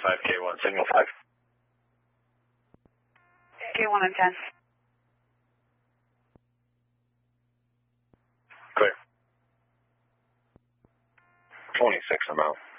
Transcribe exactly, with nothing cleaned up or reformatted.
five K one, signal five. K one and ten. Clear. twenty-six, I'm out.